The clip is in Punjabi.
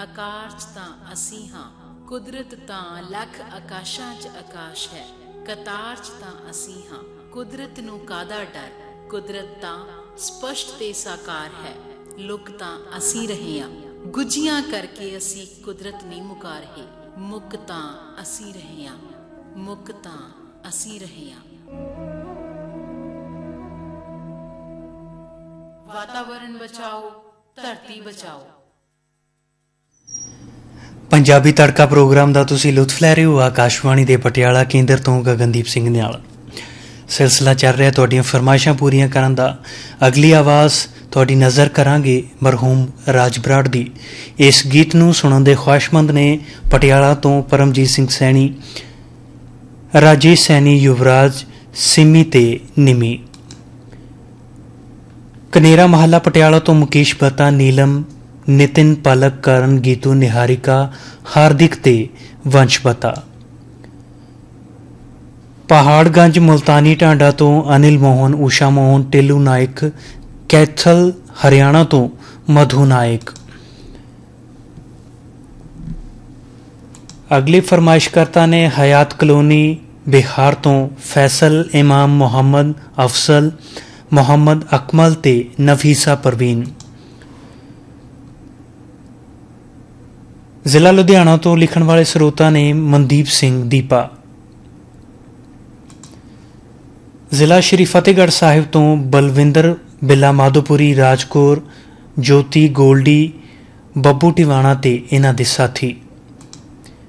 ਆਕਾਰ 'ਚ ਤਾਂ ਅਸੀਂ ਹਾਂ, ਕੁਦਰਤ ਤਾਂ ਲੱਖ ਆਕਾਸ਼ਾਂ 'ਚ ਆਕਾਸ਼ ਹੈ। ਕਤਾਰ 'ਚ ਤਾਂ ਅਸੀਂ ਹਾਂ, ਕੁਦਰਤ ਨੂੰ ਕਾਹਦਾ ਡਰ, ਕੁਦਰਤ ਤਾਂ ਸਪਸ਼ਟ ਤੇ ਸਾਕਾਰ ਹੈ। ਲੁਕ ਤਾਂ ਅਸੀਂ ਰਹੇ ਹਾਂ, ਗੁੱਝੀਆਂ ਕਰਕੇ ਅਸੀਂ ਕੁਦਰਤ ਨਹੀਂ ਮੁਕਾ ਰਹੇ। ਮੁੱਕ ਤਾਂ ਅਸੀਂ ਰਹੇ ਹਾਂ, ਮੁੱਕ ਤਾਂ ਅਸੀਂ ਰਹੇ ਹਾਂ। ਵਾਤਾਵਰਨ ਬਚਾਓ, ਧਰਤੀ ਬਚਾਓ। ਪੰਜਾਬੀ ਤੜਕਾ ਪ੍ਰੋਗਰਾਮ ਦਾ ਤੁਸੀਂ ਲੁਤਫ ਲੈ ਰਹੇ ਹੋ ਆਕਾਸ਼ਵਾਣੀ ਦੇ ਪਟਿਆਲਾ ਕੇਂਦਰ ਤੋਂ ਗਗਨਦੀਪ ਸਿੰਘ ਨਾਲ। ਸਿਲਸਿਲਾ ਚੱਲ ਰਿਹਾ ਤੁਹਾਡੀਆਂ ਫਰਮਾਇਸ਼ਾਂ ਪੂਰੀਆਂ ਕਰਨ ਦਾ। ਅਗਲੀ ਆਵਾਜ਼ ਤੁਹਾਡੀ ਨਜ਼ਰ ਕਰਾਂਗੇ ਮਰਹੂਮ ਰਾਜ ਬਰਾੜ ਦੀ। ਇਸ ਗੀਤ ਨੂੰ ਸੁਣਨ ਦੇ ਖੁਆਇਸ਼ਮੰਦ ਨੇ ਪਟਿਆਲਾ ਤੋਂ ਪਰਮਜੀਤ ਸਿੰਘ ਸੈਣੀ, ਰਾਜੇਸ਼ ਸੈਣੀ, ਯੁਵਰਾਜ, ਸਿੰਮੀ ਤੇ ਨਿਮੀ। ਕਨੇਰਾ ਮਹੱਲਾ ਪਟਿਆਲਾ ਤੋਂ ਮੁਕੇਸ਼ ਬੱਤਾ, ਨੀਲਮ, ਨਿਤਿਨ, ਪਲਕ, ਕਰਨ, ਗੀਤੂ, ਨਿਹਾਰਿਕਾ, ਹਾਰਦਿਕ ਤੇ ਵੰਸ਼ ਬੱਤਾ। ਪਹਾੜਗੰਜ ਮੁਲਤਾਨੀ ਢਾਂਡਾ ਤੋਂ ਅਨਿਲ ਮੋਹਨ, ਊਸ਼ਾ ਮੋਹਨ, ਟਿੱਲੂ ਨਾਇਕ, ਕੈਥਲ ਹਰਿਆਣਾ ਤੋਂ ਮਧੂ ਨਾਇਕ। ਅਗਲੇ ਫਰਮਾਇਸ਼ਕਰਤਾ ਨੇ ਹਯਾਤ ਕਲੋਨੀ ਬਿਹਾਰ ਤੋਂ ਫੈਸਲ, ਇਮਾਮ, ਮੁਹੰਮਦ ਅਫਜ਼ਲ, ਮੁਹੰਮਦ ਅਕਮਲ ਤੇ ਨਫੀਸਾ ਪਰਵੀਨ। ਜ਼ਿਲ੍ਹਾ ਲੁਧਿਆਣਾ ਤੋਂ ਲਿਖਣ ਵਾਲੇ ਸਰੋਤਾ ਨੇ ਮਨਦੀਪ ਸਿੰਘ ਦੀਪਾ। ਜ਼ਿਲ੍ਹਾ ਸ਼੍ਰੀ ਫਤਿਹਗੜ੍ਹ ਸਾਹਿਬ ਤੋਂ ਬਲਵਿੰਦਰ, ਬਿੱਲਾ ਮਾਧੋਪੁਰੀ, ਰਾਜਕੌਰ, ਜੋਤੀ, ਗੋਲਡੀ, ਬੱਬੂ ਟਿਵਾਣਾ ਤੇ ਇਹਨਾਂ ਦੇ ਸਾਥੀ।